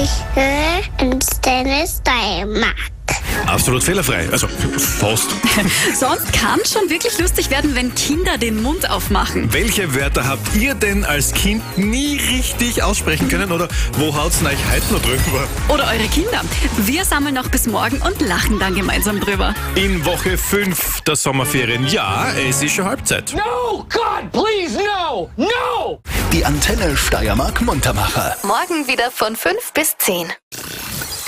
Ich höre Antenne Steiermark. Absolut fehlerfrei. Also fast. Sonst kann es schon wirklich lustig werden, wenn Kinder den Mund aufmachen. Welche Wörter habt ihr denn als Kind nie richtig aussprechen können? Oder wo haut's euch heute noch drüber? Oder eure Kinder. Wir sammeln noch bis morgen und lachen dann gemeinsam drüber. In Woche 5 der Sommerferien. Ja, es ist schon Halbzeit. No, God, please, no, no! Die Antenne Steiermark Muntermacher. Morgen wieder von 5 bis 10.